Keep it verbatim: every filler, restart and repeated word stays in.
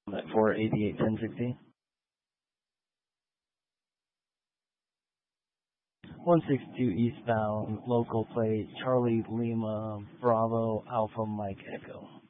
for eighty-eight ten sixty. one sixty-two eastbound, local plate, Charlie Lima, Bravo, Alpha Mike Echo.